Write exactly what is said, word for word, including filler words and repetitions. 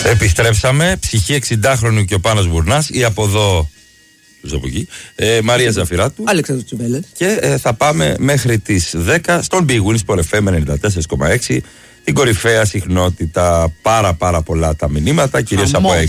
Επιστρέψαμε. Ψυχή εξηντάχρονου και ο Πάνος Μπουρνάς. Ή από εδώ. Από εκεί, ε, Μαρία Ζαφυράτου. Αλέξανδρος Τσουβέλλας. Και ε, θα πάμε μέχρι τις δέκα στον Big Win Sport εφ εμ ενενήντα τέσσερα κόμμα έξι. Την κορυφαία συχνότητα. Πάρα πάρα πολλά τα μηνύματα, κυρίως από